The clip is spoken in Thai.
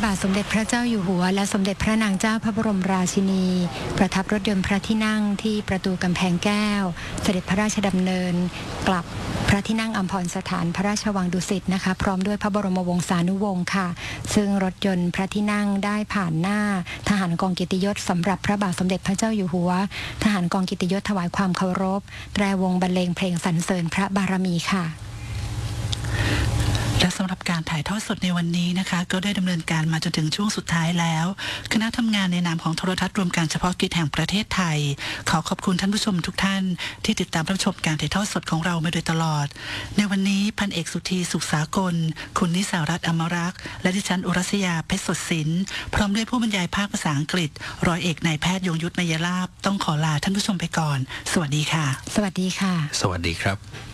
บาทสมเด็จพระเจ้าอยู่หัวและสมเด็จพระนางเจ้าพระบรมราชินีประทับรถยนต์พระที่นั่งที่ประตูกำแพงแก้วเสด็จพระราชดำเนินกลับพระที่นั่งอัมพรสถานพระราชวังดุสิตนะคะพร้อมด้วยพระบรมวงศานุวงศ์ค่ะซึ่งรถยนต์พระที่นั่งได้ผ่านหน้าทหารกองเกียรติยศสำหรับพระบาทสมเด็จพระเจ้าอยู่หัวทหารกองเกียรติยศถวายความเคารพแตรวงบรรเลงเพลงสรรเสริญพระบารมีค่ะและสำหรับการถ่ายทอดสดในวันนี้นะคะก็ได้ดำเนินการมาจนถึงช่วงสุดท้ายแล้วคณะทำงานในนามของโทรทัศน์รวมการเฉพาะกิจแห่งประเทศไทยขอขอบคุณท่านผู้ชมทุกท่านที่ติดตามรับชมการถ่ายทอดสดของเรามาโดยตลอดในวันนี้พันเอกสุธีสุขสากลคุณนิสารัตน์อมรักษ์และดิฉันอุรัสยาเพชรสดศิลป์พร้อมด้วยผู้บรรยายภาคภาษาอังกฤษร้อยเอกนายแพทย์ยงยุทธ มยลาภต้องขอลาท่านผู้ชมไปก่อนสวัสดีค่ะสวัสดีค่ะสวัสดีครับ